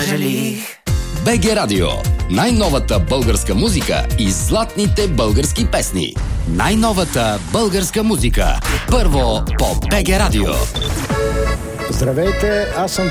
съжалих. БГ Радио. Най-новата българска музика и златните български песни. Най-новата българска музика. Първо по БГ Радио. Здравейте, аз съм